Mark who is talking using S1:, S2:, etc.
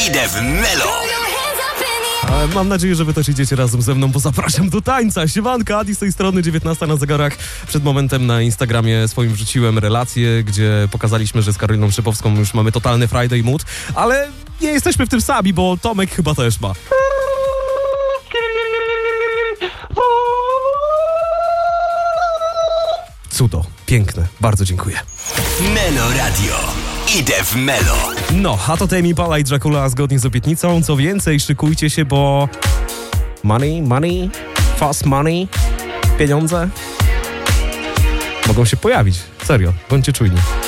S1: Idę w Melo.
S2: Mam nadzieję, że wy też idziecie razem ze mną, bo zapraszam do tańca. Siemanka, Adi z tej strony, 19 na zegarach. Przed momentem na Instagramie swoim wrzuciłem relację, gdzie pokazaliśmy, że z Karoliną Szybowską już mamy totalny Friday mood, ale nie jesteśmy w tym sami, bo Tomek chyba też ma. Cudo, piękne, bardzo dziękuję.
S1: Melo Radio. Idę w Melo.
S2: No, a to Tame Impala i Dracula zgodnie z obietnicą. Co więcej, szykujcie się, bo money, fast money, pieniądze mogą się pojawić. Serio, bądźcie czujni.